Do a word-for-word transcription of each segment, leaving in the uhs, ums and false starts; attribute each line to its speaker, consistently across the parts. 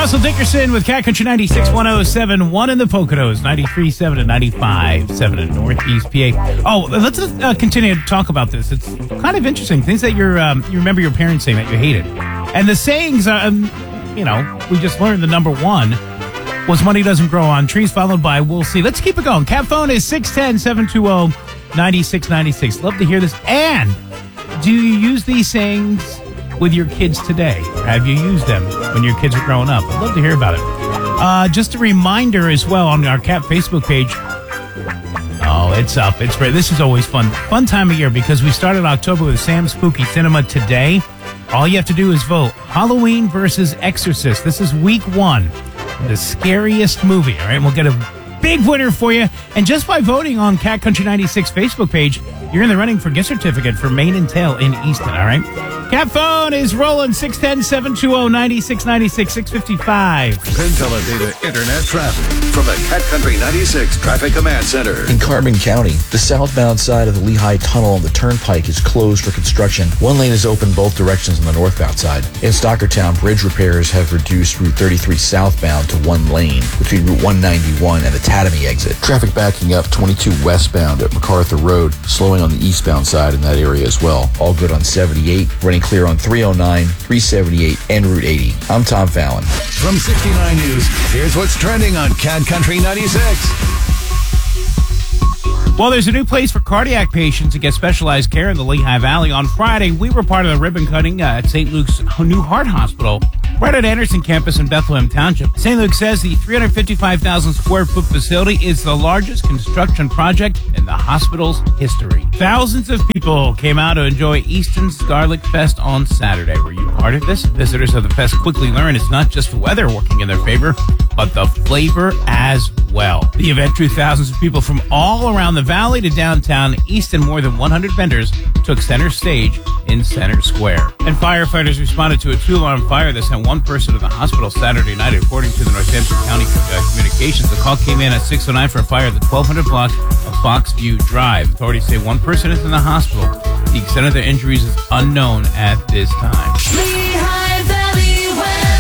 Speaker 1: Russell Dickerson with Cat Country ninety-six point oh seven point one in the Poconos, ninety-three point seven and ninety-five point seven in Northeast P A. Oh, let's uh, continue to talk about this. It's kind of interesting. Things that you're, um, you remember your parents saying that you hated. And the sayings, um, you know, we just learned the number one was money doesn't grow on trees, followed by we'll see. Let's keep it going. Cat phone is six one zero, seven two zero, nine six nine six. Love to hear this. And do you use these sayings with your kids today? Or have you used them when your kids are growing up? I'd love to hear about it. Uh, just a reminder as well on our Cat Facebook page. Oh, it's up. It's great. This is always fun. Fun time of year because we started October with Sam's Spooky Cinema today. All you have to do is vote. Halloween versus Exorcist. This is week one. The scariest movie. All right, we'll get a big winner for you. And just by voting on Cat Country ninety-six Facebook page, you're in the running for gift certificate for Mane and Tail in Easton, all right? Cat phone is rolling six one zero, seven two zero, nine six nine six, six fifty-five.
Speaker 2: PenTeleData Internet traffic from the Cat Country ninety-six Traffic Command Center.
Speaker 3: In Carbon County, the southbound side of the Lehigh Tunnel on the Turnpike is closed for construction. One lane is open both directions on the northbound side. In Stockertown, bridge repairs have reduced Route thirty-three southbound to one lane between Route one ninety-one and the Tatamy exit. Traffic backing up twenty-two westbound at MacArthur Road, slowing on the eastbound side in that area as well. All good on seventy-eight, running clear on three oh nine, three seventy-eight, and Route eighty. I'm Tom Fallon.
Speaker 2: From sixty-nine News, here's what's trending on Cat Country ninety-six.
Speaker 1: Well, there's a new place for cardiac patients to get specialized care in the Lehigh Valley. On Friday, we were part of the ribbon cutting uh, at Saint Luke's New Heart Hospital, right at Anderson campus in Bethlehem Township. Saint Luke says the three hundred fifty-five thousand square foot facility is the largest construction project in the hospital's history. Thousands of people came out to enjoy Easton's Garlic Fest on Saturday. Were you part of this? Visitors of the fest quickly learned it's not just the weather working in their favor, but the flavor as well. The event drew thousands of people from all around the valley to downtown Easton. More than one hundred vendors took center stage in Center Square. And firefighters responded to a two-alarm fire that sent one person to the hospital Saturday night, according to the Northampton County uh, Communications. The call came in at six oh nine for a fire at the twelve hundred block of Foxview Drive. Authorities say one person is in the hospital. The extent of their injuries is unknown at this time.
Speaker 4: Lehigh Valley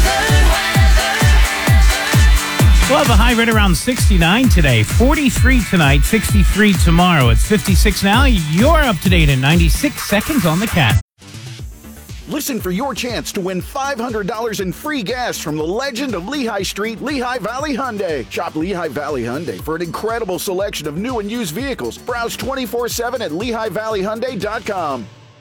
Speaker 4: weather.
Speaker 1: We'll have a high right around sixty-nine today, forty-three tonight, sixty-three tomorrow. It's fifty-six now. You're up to date in ninety-six seconds on the Cat.
Speaker 5: Listen for your chance to win five hundred dollars in free gas from the legend of Lehigh Street, Lehigh Valley Hyundai. Shop Lehigh Valley Hyundai for an incredible selection of new and used vehicles. Browse twenty-four seven at Lehigh Valley Hyundai dot com.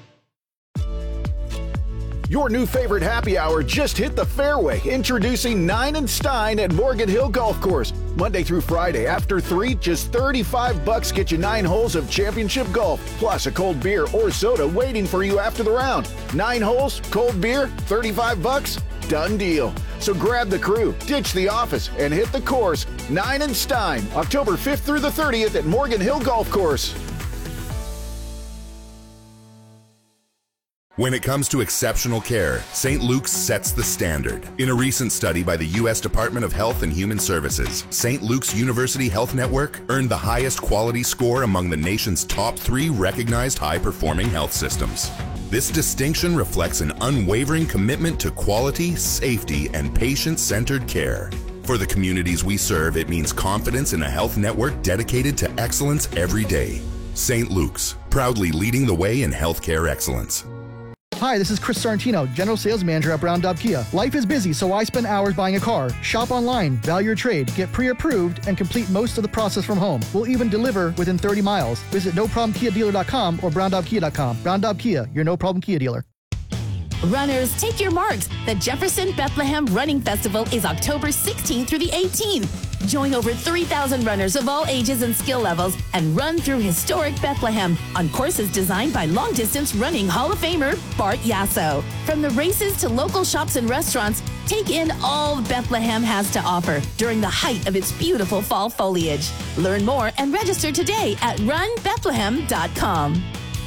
Speaker 5: Your new favorite happy hour just hit the fairway. Introducing Nine and Stein at Morgan Hill Golf Course. Monday through Friday after three, just thirty-five bucks get you nine holes of championship golf, plus a cold beer or soda waiting for you after the round. Nine holes, cold beer, thirty-five bucks, done deal. So grab the crew, ditch the office, and hit the course. Nine and Stein, October fifth through the thirtieth at Morgan Hill Golf Course.
Speaker 6: When it comes to exceptional care, Saint Luke's sets the standard. In a recent study by the U S Department of Health and Human Services, Saint Luke's University Health Network earned the highest quality score among the nation's top three recognized high-performing health systems. This distinction reflects an unwavering commitment to quality, safety, and patient-centered care. For the communities we serve, it means confidence in a health network dedicated to excellence every day. Saint Luke's, proudly leading the way in healthcare excellence.
Speaker 7: Hi, this is Chris Sarantino, General Sales Manager at Brown Dove Kia. Life is busy, so I spend hours buying a car. Shop online, value your trade, get pre-approved, and complete most of the process from home. We'll even deliver within thirty miles. Visit no problem kia dealer dot com or brown dove kia dot com. Brown Dove Kia, your no problem Kia dealer.
Speaker 4: Runners, take your marks. The Jefferson Bethlehem Running Festival is October sixteenth through the eighteenth. Join over three thousand runners of all ages and skill levels and run through historic Bethlehem on courses designed by long-distance running Hall of Famer Bart Yasso. From the races to local shops and restaurants, take in all Bethlehem has to offer during the height of its beautiful fall foliage. Learn more and register today at run bethlehem dot com.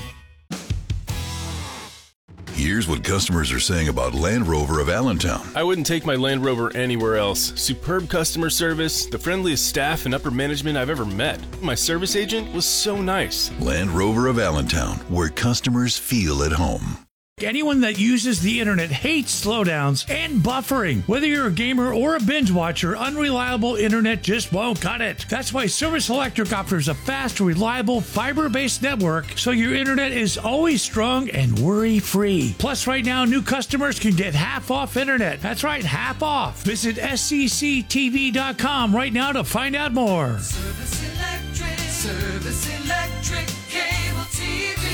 Speaker 2: Here's what customers are saying about Land Rover of Allentown.
Speaker 8: I wouldn't take my Land Rover anywhere else. Superb customer service, the friendliest staff and upper management I've ever met. My service agent was so nice.
Speaker 2: Land Rover of Allentown, where customers feel at home.
Speaker 9: Anyone that uses the internet hates slowdowns and buffering. Whether you're a gamer or a binge watcher, unreliable internet just won't cut it. That's why Service Electric offers a fast, reliable, fiber-based network so your internet is always strong and worry-free. Plus, right now, new customers can get half off internet. That's right, half off. Visit S C C T V dot com right now to find out more.
Speaker 10: Service Electric, Service Electric, cable T V.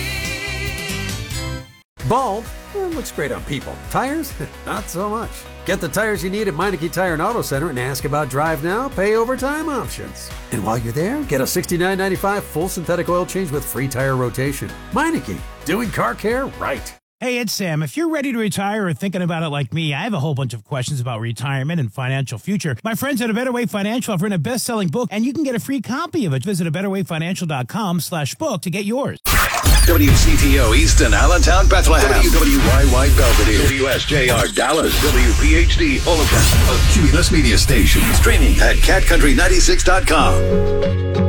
Speaker 11: Bulb, well, looks great on people. Tires, not so much. Get the tires you need at Meineke Tire and Auto Center and ask about Drive Now, Pay Over Time options. And while you're there, get a sixty-nine ninety-five full synthetic oil change with free tire rotation. Meineke, doing car care right.
Speaker 1: Hey, it's Sam. If you're ready to retire or thinking about it like me, I have a whole bunch of questions about retirement and financial future. My friends at A Better Way Financial have written a best-selling book, and you can get a free copy of it. Visit a better way financial dot com slash book to get yours.
Speaker 2: W C T O Easton, Allentown, Bethlehem. W W Y Y Belvedere. W S J R Dallas. W P H D Overcast. A Cumulus Media Station. Streaming at cat country ninety-six dot com.